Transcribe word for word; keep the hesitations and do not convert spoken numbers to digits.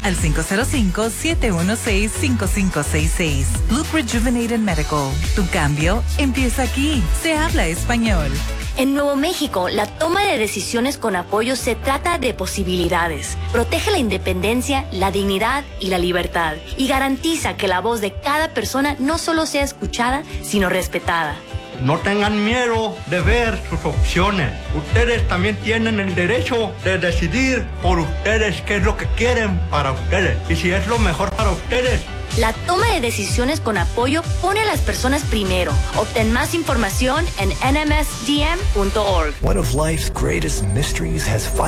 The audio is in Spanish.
al cinco cero cinco, siete uno seis, cinco cinco seis seis. Look Rejuvenated Medical. Tu cambio empieza aquí. Se habla español. En Nuevo México, la toma de decisiones con apoyo se trata de posibilidades. Protege la independencia, la dignidad y la libertad. Y garantiza que la voz de cada persona no solo sea escuchada, sino respetada. No tengan miedo de ver sus opciones. Ustedes también tienen el derecho de decidir por ustedes qué es lo que quieren para ustedes. Y si es lo mejor para ustedes. La toma de decisiones con apoyo pone a las personas primero. Obtén más información en n m s d m punto org. One of life's greatest mysteries has